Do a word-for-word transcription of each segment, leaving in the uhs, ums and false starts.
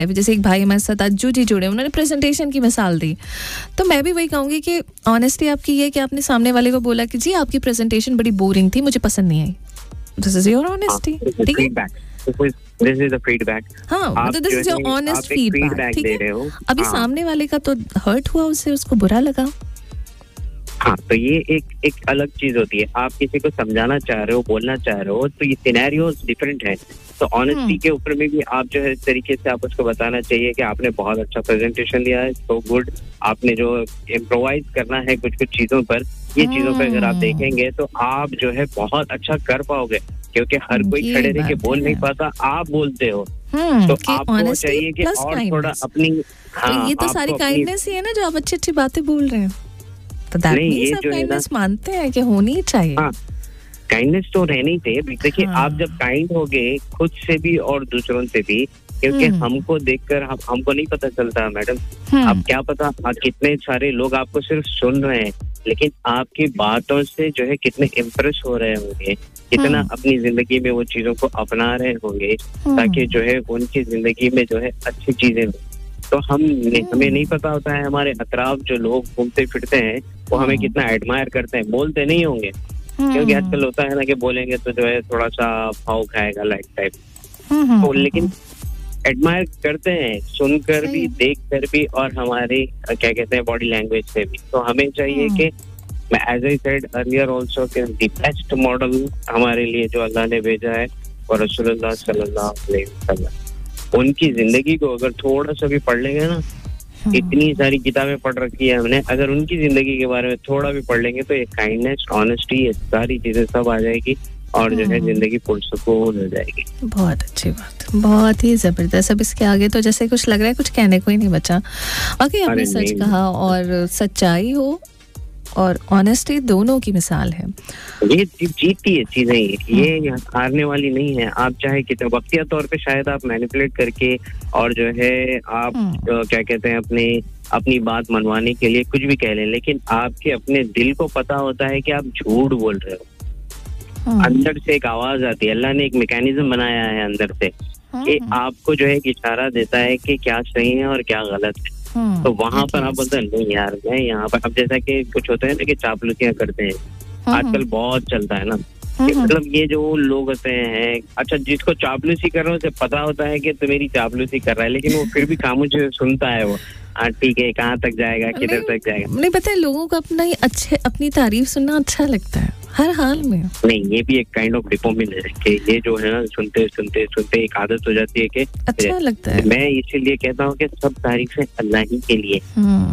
जैसे एक भाई हमारे साथ अज्जू जी जुड़े, उन्होंने प्रेजेंटेशन की मिसाल दी, तो मैं भी वही कहूँगी कि ऑनेस्टी आपकी ये कि आपने सामने वाले को बोला कि जी आपकी प्रेजेंटेशन बड़ी बोरिंग थी, मुझे पसंद नहीं आई. This is your honesty. ठीक है, दिस इज द फीडबैक. हाँ, मतलब this is your honest feedback. ठीक है, अभी हाँ. सामने वाले का तो हर्ट हुआ, उससे उसको बुरा लगा. हाँ, तो ये एक एक अलग चीज होती है. आप किसी को समझाना चाह रहे हो, बोलना चाह रहे हो, तो ये सिनेरियोस डिफरेंट है. तो ऑनेस्टी के ऊपर में भी आप जो है इस तरीके से आप उसको बताना चाहिए कि आपने बहुत अच्छा प्रेजेंटेशन दिया है, सो गुड. आपने जो इम्प्रोवाइज करना है कुछ कुछ चीजों पर, ये चीजों पर अगर आप देखेंगे तो आप जो है बहुत अच्छा कर पाओगे, क्योंकि हर कोई खड़े रह के बोल नहीं पाता, आप बोलते हो. तो आपको चाहिए कि और थोड़ा अपनी, तो ये तो सारी काइंडनेस ही है ना जो आप अच्छी अच्छी बातें बोल रहे हैं. तो दैट मींस आप काइंडनेस मानते हैं कि होनी चाहिए. हाँ, काइंडनेस तो रहनी चाहिए. देखिए, हाँ. आप जब काइंड होगे खुद से भी और दूसरों से भी, क्योंकि हमको देखकर हम, हमको नहीं पता चलता मैडम. अब क्या पता आप कितने सारे लोग आपको सिर्फ सुन रहे हैं, लेकिन आपकी बातों से जो है कितने इम्प्रेस हो रहे होंगे, कितना अपनी जिंदगी में वो चीजों को अपना रहे होंगे, ताकि जो है उनकी जिंदगी में जो है अच्छी चीजें हो. तो हम हमें नहीं पता होता है हमारे अतराफ जो लोग घूमते फिरते हैं वो हमें कितना एडमायर करते हैं. बोलते नहीं होंगे, क्योंकि आजकल होता है ना कि बोलेंगे तो जो है थोड़ा सा भाव खाएगा लाइक टाइप. तो लेकिन एडमायर करते हैं, सुनकर भी, देख कर भी, और हमारे क्या कहते हैं बॉडी लैंग्वेज से भी. तो हमें चाहिए कि as I said earlier also कि द बेस्ट मॉडल हमारे लिए जो अल्लाह ने भेजा है और रसूलुल्लाह सल्लल्लाहु अलैहि वसल्लम, उनकी जिंदगी को अगर थोड़ा सा भी पढ़ लेंगे ना, इतनी सारी किताबें पढ़ रखी है हमने, अगर उनकी जिंदगी के बारे में थोड़ा भी पढ़ लेंगे तो ये काइंडनेस, ऑनेस्टी, ये सारी चीजें सब आ जाएगी और जो है जिंदगी पुरसुकून हो जाएगी. बहुत अच्छी बात, बहुत ही जबरदस्त. अब इसके आगे तो जैसे कुछ लग रहा है कुछ कहने को ही नहीं बचा. बाकी आपने सच कहा और सच्चाई हो और ऑनेस्टी दोनों की मिसाल है. ये जीतती है चीजें, ये हारने वाली नहीं है. आप चाहे कितना वक्तिया तौर पे शायद आप मैनिपुलेट करके और जो है आप क्या कहते हैं अपने अपनी बात मनवाने के लिए कुछ भी कह लें, लेकिन आपके अपने दिल को पता होता है कि आप झूठ बोल रहे हो. अंदर से एक आवाज आती है, अल्लाह ने एक मैकेनिज्म बनाया है अंदर से कि आपको जो है एक इशारा देता है कि क्या सही है और क्या गलत है. तो वहां पर आप बोलते हैं नहीं यार मैं यहाँ पर, अब जैसा कि कुछ होते हैं ना कि चापलूसियां करते हैं, आजकल बहुत चलता है ना, मतलब ये जो लोग होते हैं, अच्छा जिसको चापलूसी कर रहे हो उसे पता होता है कि तो मेरी चापलूसी कर रहा है, लेकिन वो फिर भी खामोश सुनता है. वो हाँ ठीक है, कहाँ तक जाएगा, किधर तक जाएगा. नहीं पता है, लोगों को अपना ही अच्छे अपनी तारीफ सुनना अच्छा लगता है हर हाल में. नहीं, ये भी एक काइंड ऑफ डिपोमिन है कि ये जो है ना सुनते सुनते सुनते एक आदत हो जाती है कि अच्छा लगता है. मैं इसीलिए कहता हूँ कि सब तारीफें अल्लाह ही के लिए.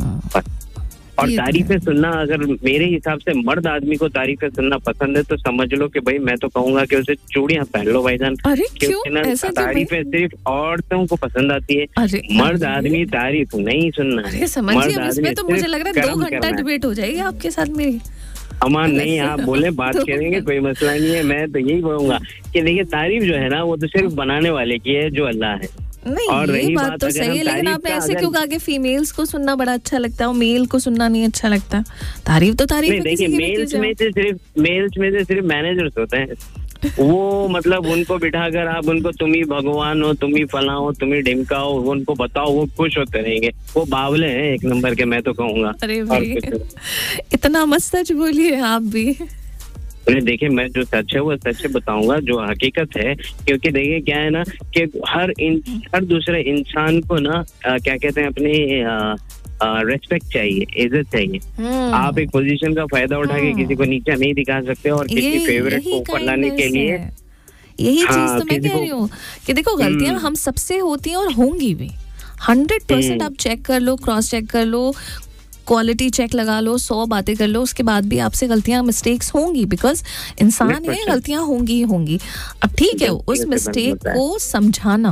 और तारीफें सुनना, अगर मेरे हिसाब से मर्द आदमी को तारीफें सुनना पसंद है तो समझ लो कि भाई मैं तो कहूंगा कि उसे चूड़ियां पहन लो भाईजान. क्योंकि ना तारीफें सिर्फ औरतों को पसंद आती है, मर्द आदमी तारीफ नहीं सुनना है. मर्द आदमी तो मुझे लग रहा है दो घंटा डिबेट हो जाएगी आपके साथ मेरी. अमान नहीं, आप बोले बात करेंगे, कोई मसला नहीं है. मैं तो यही बोलूंगा कि देखिए तारीफ जो है ना वो तो सिर्फ बनाने वाले की है जो अल्लाह है. नहीं, और ये बात, बात तो सही है, लेकिन आपने ऐसे क्यों कहा कि फीमेल्स को सुनना बड़ा अच्छा लगता है और मेल को सुनना नहीं अच्छा लगता? तारीफ तो तारीफ है. देखिए मेल्स में से सिर्फ मेल्स में से सिर्फ मैनेजर्स होते हैं, वो मतलब उनको बिठाकर आप उनको तुम ही भगवान हो, तुम ही फला हो, तुम ही ढिमका हो, उनको बताओ, वो खुश होते रहेंगे. वो बावले हैं एक नंबर के, मैं तो कहूँगा. अरे भाई इतना मत सच बोलिए आप भी. देखिए मैं जो सच है वो सच बताऊंगा, जो हकीकत है. क्योंकि देखिए क्या है ना कि हर इन हर दूसरे इंसान को ना आ, क्या कहते हैं अपने रेस्पेक्ट चाहिए, इज्जत चाहिए. आप एक पोजीशन का फायदा उठा के किसी को नीचा नहीं दिखा सकते और किसी फेवरेट को ऊपर लाने के लिए. यही चीज तो मैं कह रही हूँ कि देखो गलतियां हम सबसे होती हैं और होंगी भी. हंड्रेड परसेंट आप चेक कर लो, क्रॉस चेक कर लो, क्वालिटी चेक लगा लो, सौ बातें कर लो, उसके बाद भी आपसे गलतियां, मिस्टेक्स होंगी, बिकॉज इंसान है, गलतियां होंगी ही होंगी. अब ठीक है, उस मिस्टेक को समझाना,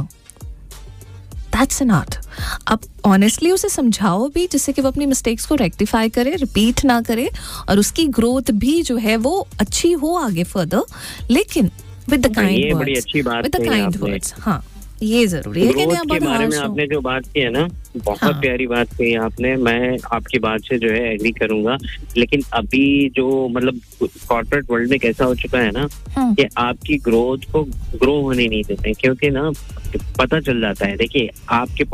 दैट्स एन आर्ट. अब ऑनेस्टली उसे समझाओ भी जिससे कि वो अपनी मिस्टेक्स को रेक्टिफाई करे, रिपीट ना करे और उसकी ग्रोथ भी जो है वो अच्छी हो आगे फर्दर, लेकिन with the kind words, with the kind words. हाँ, ये जरूरी है. ग्रोथ के बारे में आपने जो बात की है ना, बहुत हाँ. प्यारी बात कही आपने. मैं आपकी बात से जो है एग्री करूंगा, लेकिन अभी जो मतलब कॉर्पोरेट वर्ल्ड में कैसा हो चुका है ना हाँ. कि आपकी ग्रोथ को ग्रो होने नहीं देते, क्योंकि ना पता चल जाता है. देखिए आपके